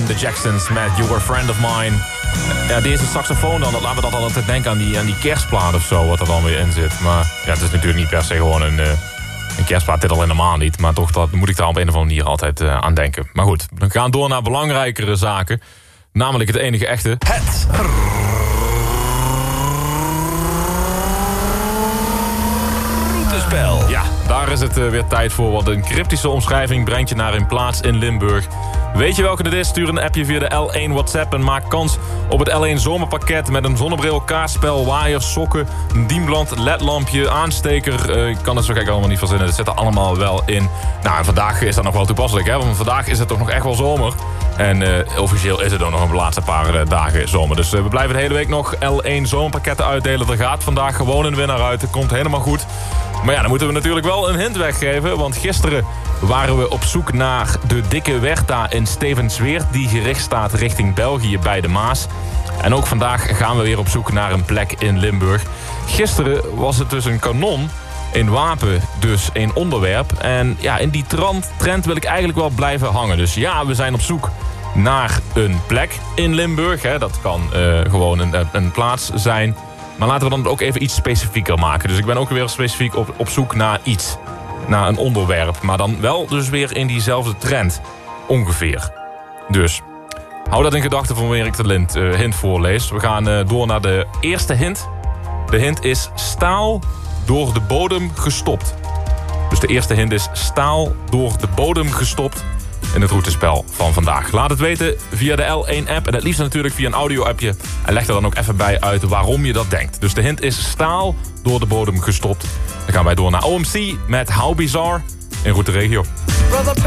de Jacksons met You Were a Friend of Mine. Ja, deze saxofoon dan, laten we dat altijd denken aan die kerstplaat of zo, wat er dan weer in zit. Maar ja, het is natuurlijk niet per se gewoon een kerstplaat, dit al helemaal niet. Maar toch moet ik daar op een of andere manier altijd aan denken. Maar goed, we gaan door naar belangrijkere zaken. Namelijk het enige echte. Het routespel. Ja, daar is het weer tijd voor. Wat een cryptische omschrijving brengt je naar een plaats in Limburg. Weet je welke dit is? Stuur een appje via de L1 WhatsApp en maak kans op het L1 zomerpakket met een zonnebril, kaartspel, waaiers, sokken, een dienblad, ledlampje, aansteker. Ik kan het zo gek allemaal niet verzinnen. Het zit er allemaal wel in. Nou, en vandaag is dat nog wel toepasselijk, hè? Want vandaag is het toch nog echt wel zomer. En officieel is het ook nog een laatste paar dagen zomer. Dus we blijven de hele week nog L1 zomerpakketten uitdelen. Er gaat vandaag gewoon een winnaar uit. Het komt helemaal goed. Maar ja, dan moeten we natuurlijk wel een hint weggeven. Want gisteren waren we op zoek naar de dikke Wertha in Stevensweert, die gericht staat richting België bij de Maas. En ook vandaag gaan we weer op zoek naar een plek in Limburg. Gisteren was het dus een kanon, een wapen, dus een onderwerp. En ja, in die trend wil ik eigenlijk wel blijven hangen. Dus ja, we zijn op zoek naar een plek in Limburg. Hè. Dat kan gewoon een plaats zijn. Maar laten we dan ook even iets specifieker maken. Dus ik ben ook weer specifiek op zoek naar iets. Naar een onderwerp. Maar dan wel dus weer in diezelfde trend. Ongeveer. Dus hou dat in gedachten van wanneer ik de hint voorlees. We gaan door naar de eerste hint. De hint is staal door de bodem gestopt. Dus de eerste hint is staal door de bodem gestopt in het routespel van vandaag. Laat het weten via de L1-app en het liefst natuurlijk via een audio-appje. En leg er dan ook even bij uit waarom je dat denkt. Dus de hint is staal door de bodem gestopt. Dan gaan wij door naar OMC met How Bizarre in Route Regio.